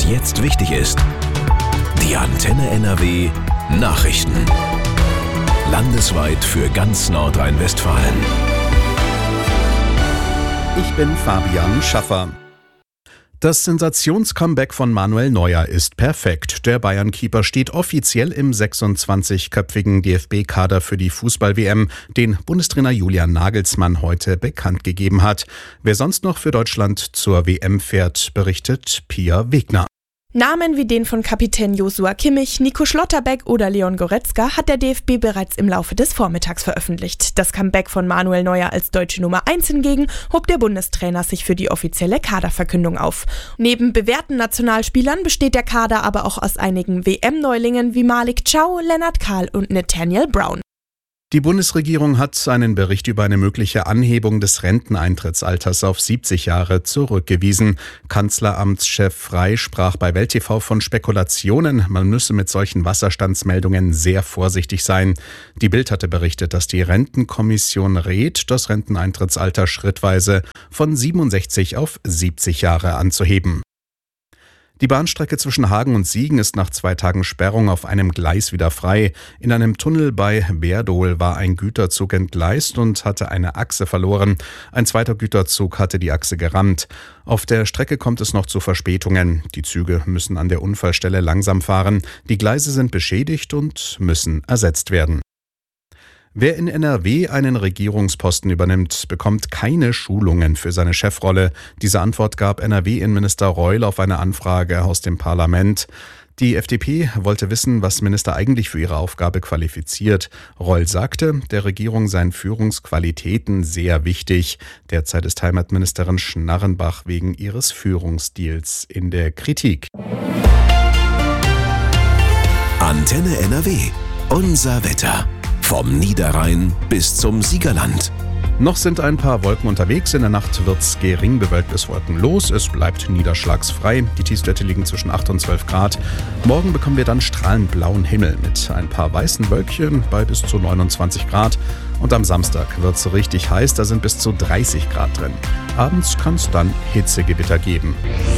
was jetzt wichtig ist. Die Antenne NRW Nachrichten. Landesweit für ganz Nordrhein-Westfalen. Ich bin Fabian Schaffer. Das Sensationscomeback von Manuel Neuer ist perfekt. Der Bayern-Keeper steht offiziell im 26-köpfigen DFB-Kader für die Fußball-WM, den Bundestrainer Julian Nagelsmann heute bekannt gegeben hat. Wer sonst noch für Deutschland zur WM fährt, berichtet Pia Wegner. Namen wie den von Kapitän Joshua Kimmich, Nico Schlotterbeck oder Leon Goretzka hat der DFB bereits im Laufe des Vormittags veröffentlicht. Das Comeback von Manuel Neuer als deutsche Nummer 1 hingegen hob der Bundestrainer sich für die offizielle Kaderverkündung auf. Neben bewährten Nationalspielern besteht der Kader aber auch aus einigen WM-Neulingen wie Malik Thiaw, Lennart Kahl und Nathaniel Brown. Die Bundesregierung hat einen Bericht über eine mögliche Anhebung des Renteneintrittsalters auf 70 Jahre zurückgewiesen. Kanzleramtschef Frey sprach bei Welt TV von Spekulationen. Man müsse mit solchen Wasserstandsmeldungen sehr vorsichtig sein. Die Bild hatte berichtet, dass die Rentenkommission rät, das Renteneintrittsalter schrittweise von 67 auf 70 Jahre anzuheben. Die Bahnstrecke zwischen Hagen und Siegen ist nach 2 Tagen Sperrung auf einem Gleis wieder frei. In einem Tunnel bei Werdohl war ein Güterzug entgleist und hatte eine Achse verloren. Ein zweiter Güterzug hatte die Achse gerammt. Auf der Strecke kommt es noch zu Verspätungen. Die Züge müssen an der Unfallstelle langsam fahren. Die Gleise sind beschädigt und müssen ersetzt werden. Wer in NRW einen Regierungsposten übernimmt, bekommt keine Schulungen für seine Chefrolle. Diese Antwort gab NRW-Innenminister Reul auf eine Anfrage aus dem Parlament. Die FDP wollte wissen, was Minister eigentlich für ihre Aufgabe qualifiziert. Reul sagte, der Regierung seien Führungsqualitäten sehr wichtig. Derzeit ist Heimatministerin Schnarrenbach wegen ihres Führungsstils in der Kritik. Antenne NRW. Unser Wetter. Vom Niederrhein bis zum Siegerland. Noch sind ein paar Wolken unterwegs. In der Nacht wird's gering bewölkt bis wolkenlos. Es bleibt niederschlagsfrei. Die Tiefstwerte liegen zwischen 8 und 12 Grad. Morgen bekommen wir dann strahlend blauen Himmel mit ein paar weißen Wölkchen bei bis zu 29 Grad. Und am Samstag wird's richtig heiß. Da sind bis zu 30 Grad drin. Abends kann es dann Hitzegewitter geben.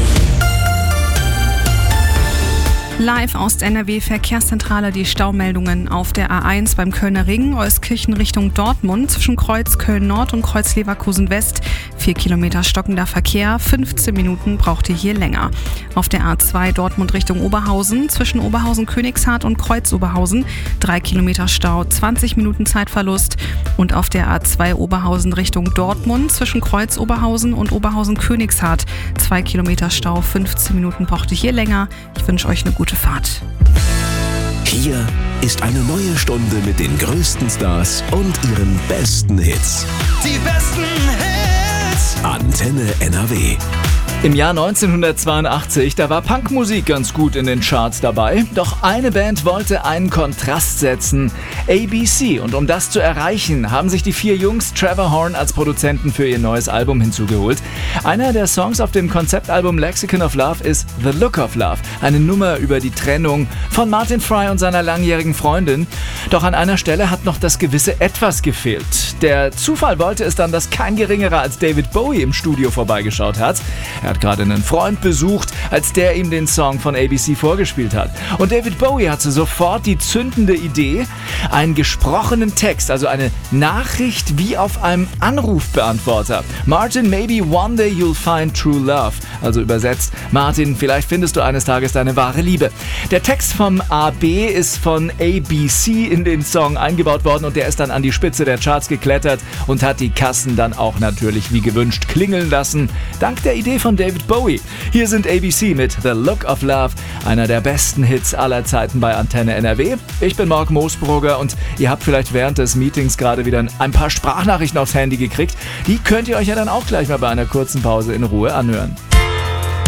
Live aus der NRW-Verkehrszentrale die Staumeldungen auf der A1 beim Kölner Ring, Euskirchen Richtung Dortmund, zwischen Kreuz Köln-Nord und Kreuz Leverkusen-West. 4 Kilometer stockender Verkehr, 15 Minuten braucht ihr hier länger. Auf der A2 Dortmund Richtung Oberhausen, zwischen Oberhausen-Königshardt und Kreuz Oberhausen, 3 Kilometer Stau, 20 Minuten Zeitverlust. Und auf der A2 Oberhausen Richtung Dortmund, zwischen Kreuz Oberhausen und Oberhausen-Königshardt, 2 Kilometer Stau, 15 Minuten braucht ihr hier länger. Ich wünsche euch eine gute Fahrt. Hier ist eine neue Stunde mit den größten Stars und ihren besten Hits. Die besten Hits! Antenne NRW. Im Jahr 1982, da war Punkmusik ganz gut in den Charts dabei. Doch eine Band wollte einen Kontrast setzen, ABC. Und um das zu erreichen, haben sich die 4 Jungs Trevor Horn als Produzenten für ihr neues Album hinzugeholt. Einer der Songs auf dem Konzeptalbum Lexicon of Love ist The Look of Love, eine Nummer über die Trennung von Martin Fry und seiner langjährigen Freundin. Doch an einer Stelle hat noch das gewisse Etwas gefehlt. Der Zufall wollte es dann, dass kein Geringerer als David Bowie im Studio vorbeigeschaut hat. Er hat gerade einen Freund besucht, als der ihm den Song von ABC vorgespielt hat. Und David Bowie hatte sofort die zündende Idee, einen gesprochenen Text, also eine Nachricht wie auf einem Anrufbeantworter. Martin, maybe one day you'll find true love. Also übersetzt, Martin, vielleicht findest du eines Tages deine wahre Liebe. Der Text vom AB ist von ABC in den Song eingebaut worden und der ist dann an die Spitze der Charts geklettert und hat die Kassen dann auch natürlich wie gewünscht klingeln lassen. Dank der Idee von David Bowie. Hier sind ABC mit The Look of Love, einer der besten Hits aller Zeiten bei Antenne NRW. Ich bin Marc Moosbrugger und ihr habt vielleicht während des Meetings gerade wieder ein paar Sprachnachrichten aufs Handy gekriegt. Die könnt ihr euch ja dann auch gleich mal bei einer kurzen Pause in Ruhe anhören.